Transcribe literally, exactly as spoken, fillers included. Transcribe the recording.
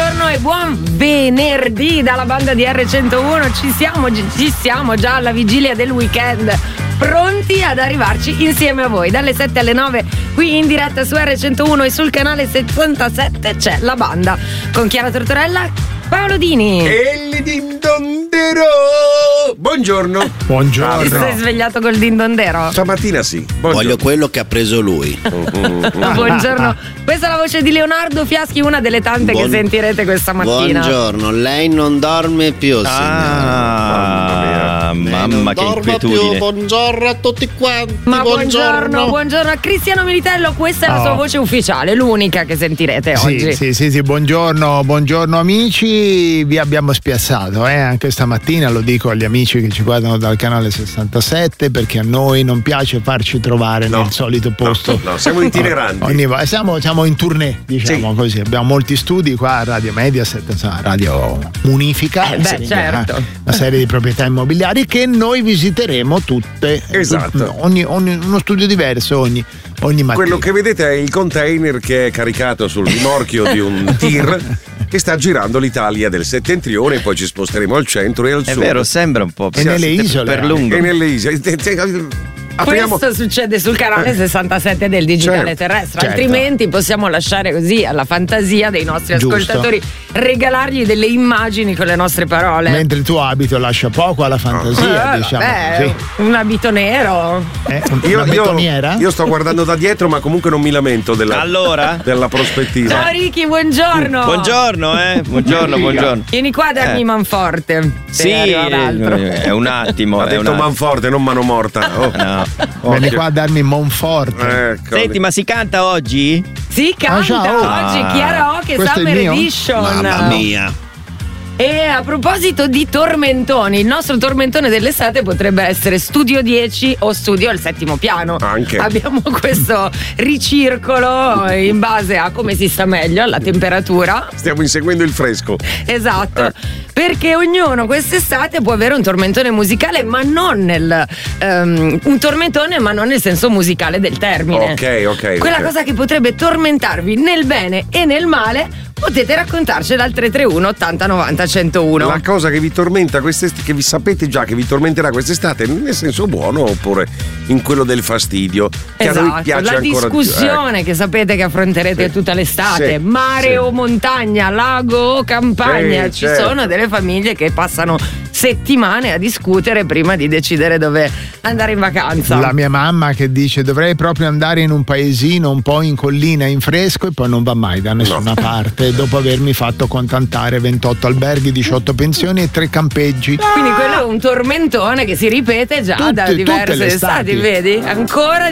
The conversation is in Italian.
buongiorno e buon venerdì dalla banda di erre centouno. Ci siamo, ci siamo già alla vigilia del weekend, pronti ad arrivarci insieme a voi. Dalle sette alle nove qui in diretta su erre centouno e sul canale settantasette c'è la banda con Chiara Tortorella, Paolo Dini e il dindondero. Buongiorno. Buongiorno. Ti sei svegliato col dindondero? Stamattina sì. Buongiorno. Voglio quello che ha preso lui. Buongiorno. Questa è la voce di Leonardo Fiaschi, una delle tante Buon... che sentirete questa mattina. Buongiorno, lei non dorme più, signora. Ah, mamma, mamma che inquietudine. Più. Buongiorno a tutti quanti. Ma buongiorno, buongiorno, buongiorno a Cristiano Militello, questa è la oh. sua voce ufficiale, l'unica che sentirete sì, oggi. Sì, sì, sì, buongiorno, buongiorno amici, vi abbiamo spiazzato, eh? Anche stamattina, lo dico agli amici che ci guardano dal canale sessantasette, perché a noi non piace farci trovare no. nel solito posto. No, no, siamo itineranti. Ogni, siamo, siamo in tournée, diciamo sì. così. Abbiamo molti studi qua a Radio Mediaset, insomma, Radio Unifica, eh beh, certo. eh, una serie di proprietà immobiliari che noi visiteremo tutte. Esatto. Tut, ogni, ogni, uno studio diverso ogni, ogni mattina. Quello che vedete è il container che è caricato sul rimorchio di un tir che sta girando l'Italia del settentrione, e poi ci sposteremo al centro e al è sud. È vero, sembra un po' e nelle isole per lungo. E nelle isole. Apriamo... Questo succede sul canale sessantasette del digitale certo, terrestre, certo. Altrimenti possiamo lasciare così alla fantasia dei nostri Giusto. ascoltatori, regalargli delle immagini con le nostre parole. Mentre il tuo abito lascia poco alla fantasia, eh, diciamo. Vabbè, sì. Un abito nero. Eh, io, una betoniera? Io, io sto guardando da dietro, ma comunque non mi lamento della, allora? della prospettiva. Ciao Ricky, buongiorno. Buongiorno, eh. Buongiorno, buongiorno. Vieni qua a darmi eh. manforte. Sì, è un attimo. Ha è detto un manforte, non mano morta. Oh. No. Vieni qua a darmi Monforte. Ecco. Senti, ma si canta oggi? Si canta ah, oggi Chiara Oche Summer Edition. Mamma mia. E a proposito di tormentoni, il nostro tormentone dell'estate potrebbe essere Studio dieci o Studio al settimo piano. Anche. Abbiamo questo ricircolo in base a come si sta meglio, alla temperatura. Stiamo inseguendo il fresco. Esatto. Eh. Perché ognuno quest'estate può avere un tormentone musicale, ma non nel um, un tormentone, ma non nel senso musicale del termine. Ok, ok. Quella okay. cosa che potrebbe tormentarvi nel bene e nel male, potete raccontarcela al tre tre uno ottanta novanta centouno. La cosa che vi tormenta quest'estate, che vi sapete già che vi tormenterà quest'estate, nel senso buono oppure in quello del fastidio, che esatto, a noi piace la ancora discussione più. Eh. che sapete che affronterete Sì. tutta l'estate, Sì. mare Sì. o montagna, lago o campagna, Sì, ci certo. sono delle famiglie che passano settimane a discutere prima di decidere dove andare in vacanza. La mia mamma che dice dovrei proprio andare in un paesino un po' in collina, in fresco, e poi non va mai da nessuna no. parte, dopo avermi fatto contantare ventotto alberghi, diciotto pensioni e tre campeggi. Quindi quello è un tormentone che si ripete già Tutte, da diverse estati, vedi? Ancora